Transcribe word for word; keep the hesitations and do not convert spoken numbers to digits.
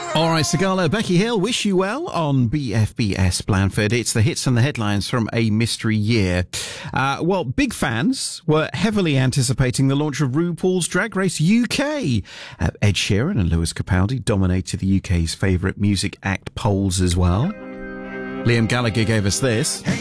All right, Sagala, Becky Hill, wish you well on B F B S Blandford. It's the hits and the headlines from A Mystery Year. Uh, well, big fans were heavily anticipating the launch of RuPaul's Drag Race U K. Uh, Ed Sheeran and Lewis Capaldi dominated the U K's favourite music act polls as well. Liam Gallagher gave us this.